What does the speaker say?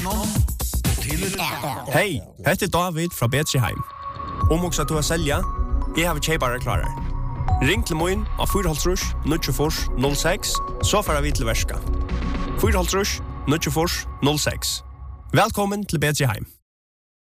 Hej, heter David fra Betriheim. Om också att du har sälja, jag har tjejbara klarar. Ring till mig av 4,5 06 så får vi till värska. 4,5 06. Välkommen till Betriheim.